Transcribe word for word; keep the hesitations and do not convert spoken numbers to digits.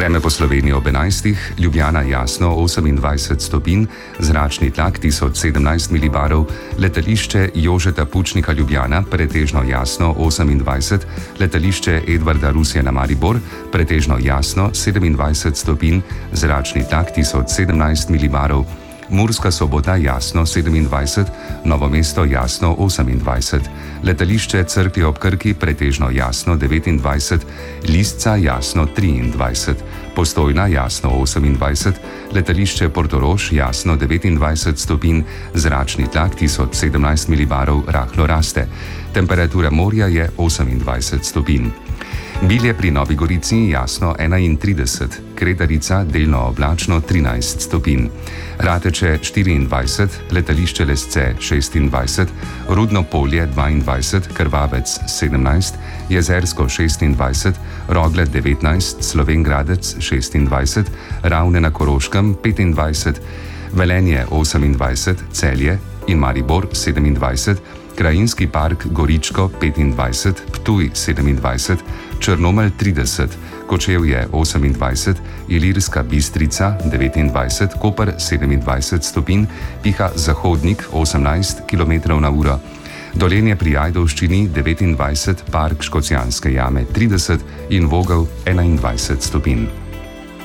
Vreme po Sloveniji ob enajstih, Ljubljana jasno osemindvajset stopinj, zračni tlak tisoč sedemnajst milibarov, letališče Jožeta Pučnika Ljubljana pretežno jasno osemindvajset, letališče Edvarda Rusjana Maribor pretežno jasno sedemindvajset stopinj, zračni tlak tisoč sedemnajst milibarov, Murska Sobota jasno sedemindvajset, Novo mesto jasno osemindvajset, letališče Cerklje ob Krki pretežno jasno devetindvajset, Lisca jasno triindvajset, Postojna jasno osemindvajset, letališče Portorož jasno devetindvajset stopinj, zračni tlak tisoč sedemnajst milibarov rahlo raste, temperatura morja je osemindvajset stopinj. Bilje pri Novi Gorici jasno enaintrideset, Kredarica delno oblačno trinajst stopinj, Rateče štiriindvajset, letališče Lesce šestindvajset, Rudno Polje dvaindvajset, Krvavec sedemnajst, Jezersko šestindvajset, Rogle devetnajst, Slovenj Gradec šestindvajset, Ravne na Koroškem petindvajset, Velenje osemindvajset, Celje in Maribor sedemindvajset, Krajinski park Goričko petindvajset, Ptuj sedemindvajset, Črnomelj trideset, Kočevje osemindvajset, Ilirska Bistrica devetindvajset, Koper sedemindvajset stopinj, piha zahodnik osemnajst kilometrov na uro, Dolenje pri Ajdovščini devetindvajset, Park Škocjanske jame trideset in Vogel enaindvajset stopinj.